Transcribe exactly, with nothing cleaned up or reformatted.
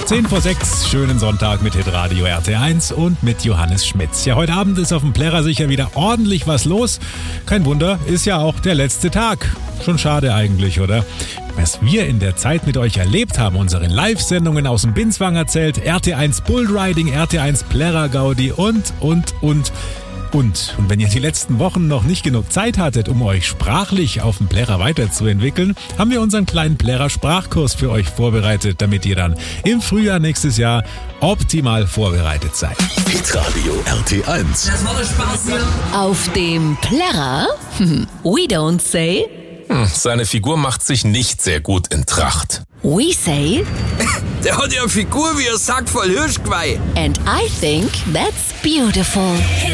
zehn vor sechs, schönen Sonntag mit Hitradio R T eins und mit Johannes Schmitz. Ja, heute Abend ist auf dem Plärrer sicher wieder ordentlich was los. Kein Wunder, ist ja auch der letzte Tag. Schon schade eigentlich, oder? Was wir in der Zeit mit euch erlebt haben, unsere Live-Sendungen aus dem Binswang erzählt, R T eins Bullriding, R T eins Plärrer Gaudi und, und, und... Und, und wenn ihr die letzten Wochen noch nicht genug Zeit hattet, um euch sprachlich auf dem Plärrer weiterzuentwickeln, haben wir unseren kleinen Plärrer-Sprachkurs für euch vorbereitet, damit ihr dann im Frühjahr nächstes Jahr optimal vorbereitet seid. Hitradio R T eins. Das macht Spaß hier. Auf dem Plärrer? We don't say. Hm, seine Figur macht sich nicht sehr gut in Tracht. We say. Der hat ja eine Figur wie ein Sack voll Hirschgeweih. And I think that's beautiful.